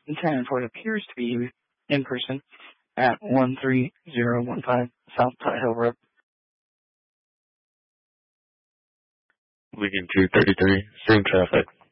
The 10 for it appears to be in person at 13015 South Tide Hill Road. Lincoln 233, same traffic.